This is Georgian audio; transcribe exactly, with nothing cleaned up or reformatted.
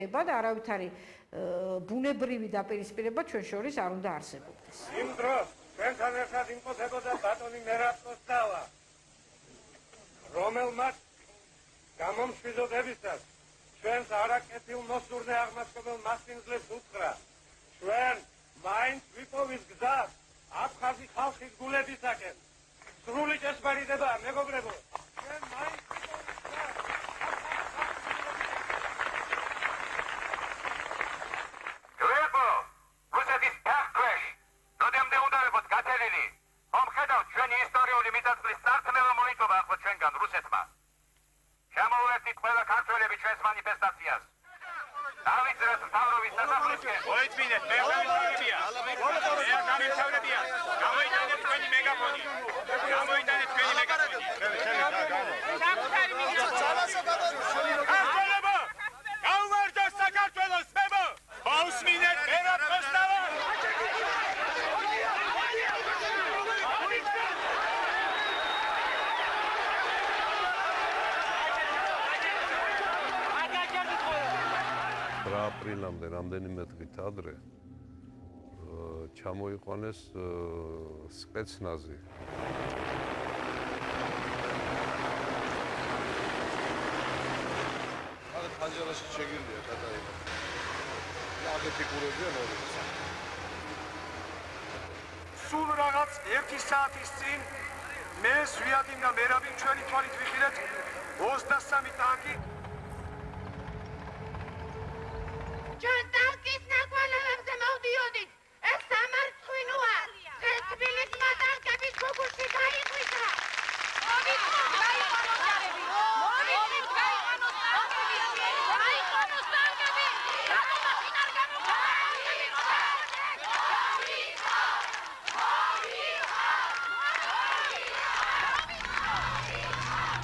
და არავითარი ბუნებრივი დაპირისპირება ჩვენ შორის არ უნდა არსებობდეს. იმ დროს ჩვენთან ერთად იმყოფებოდა ბატონი მერაბ კოსტავა, რომელმაც გამომშვიდობებისას ჩვენს არაკეთილ მოსურნე აღმასკობელ მასპინძლებს უთხრა, ჩვენ მაინც ვიპოვის გზას აფხაზი ხალხის გულებისაკენ. სრული ჭეშმარიტებაა, მეგობრებო, ჩვენ მაინც აპრილამდე რამდენიმე დღით ადრე ჩამოიყვანეს სპეცნაზი. აგ ხანჯალაში შეგირდია კატაინა. აგეთი კურებია ნორვეგს. სულ რაღაც ერთი საათის წინ მე სვიადინ და მერაბი ჩვენი თვალით ვიხილეთ ოცდასამი ტანკი